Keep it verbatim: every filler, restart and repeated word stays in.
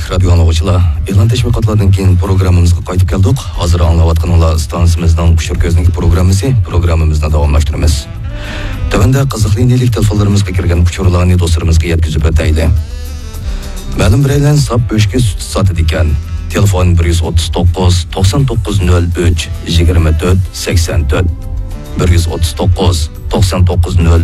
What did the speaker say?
radio anlıqçılar, e'lon teşviqatlardan keyin programmamızga qaytib keldik. Hozir anglayotganinglar stansimizning Qushur ko'zning programmasi, programmamizni davomlashtiramiz. Tövende qiziqli nelik telefonlarimizga kirgan uchurlarni do'stlarimizga yetkazib o'taylik. Ma'lum biraylar sap bo'shga sut sotadi ekan. Telefon bir yuz o'ttiz to'qqiz to'qson to'qqiz nol uch yigirma to'rt sakson to'rt bir yuz o'ttiz to'qqiz to'qson to'qqiz nol